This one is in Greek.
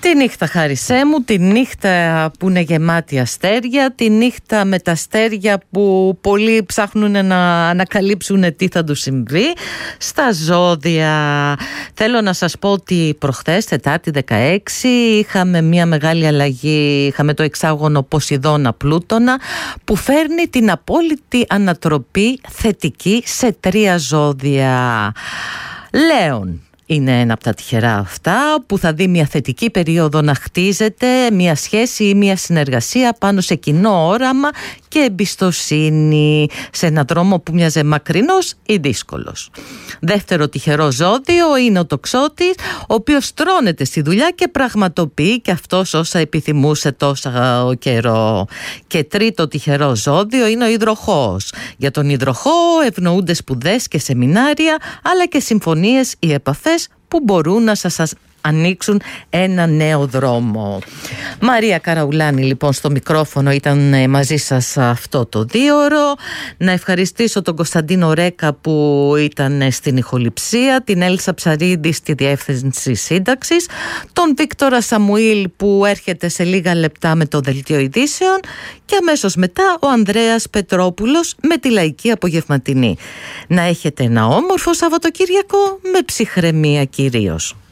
Τη νύχτα, Χάρισέ μου, τη νύχτα που είναι γεμάτη αστέρια, τη νύχτα με τα αστέρια που πολλοί ψάχνουν να ανακαλύψουν τι θα τους συμβεί στα ζώδια. Θέλω να σας πω ότι προχθές, Τετάρτη 16, είχαμε μια μεγάλη αλλαγή, είχαμε το εξάγωνο Ποσειδώνα Πλούτονα που φέρνει την απόλυτη ανατροπή θετική σε 3 ζώδια. Λέων είναι ένα από τα τυχερά αυτά που θα δει μια θετική περίοδο να χτίζεται μια σχέση ή μια συνεργασία πάνω σε κοινό όραμα και εμπιστοσύνη σε έναν δρόμο που μοιάζε μακρινός ή δύσκολος. Δεύτερο τυχερό ζώδιο είναι ο Τοξότης, ο οποίος τρώνεται στη δουλειά και πραγματοποιεί και αυτός όσα επιθυμούσε τόσο καιρό. Και τρίτο τυχερό ζώδιο είναι ο Υδροχόος. Για τον Υδροχόο ευνοούνται σπουδές και σεμινάρια, αλλά και συμφωνίες ή επαφές που μπορούν να σας ανοίξουν ένα νέο δρόμο. Μαρία Καραουλάνη λοιπόν στο μικρόφωνο ήταν μαζί σας αυτό το 2ωρο. Να ευχαριστήσω τον Κωνσταντίνο Ρέκα που ήταν στην ηχοληψία, την Έλσα Ψαρίδη στη διεύθυνση σύνταξης, τον Βίκτορα Σαμουήλ που έρχεται σε λίγα λεπτά με το δελτίο ειδήσεων και αμέσως μετά ο Ανδρέας Πετρόπουλος με τη λαϊκή απογευματινή. Να έχετε ένα όμορφο Σαββατοκύριακο με ψυχραιμία κυρίως.